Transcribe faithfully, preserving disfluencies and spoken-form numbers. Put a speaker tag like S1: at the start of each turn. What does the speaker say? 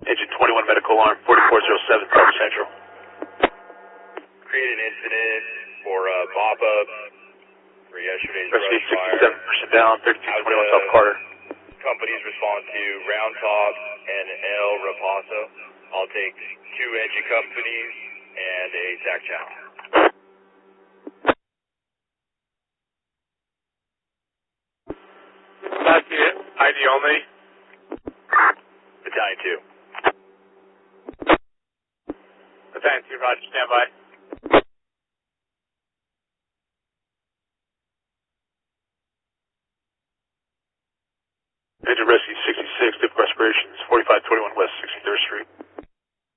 S1: Engine twenty-one medical alarm, forty-four oh seven, South Central.
S2: Create an incident for uh, pop-up for yesterday's brush fire.
S1: sixty-seven percent down, thirty-two twenty-one South Carter.
S2: Companies respond to Round Top and El Rapazo. I'll take two engine companies and a tac channel.
S3: That's it. I D only.
S2: Battalion two.
S3: Battalion two, Roger, stand by.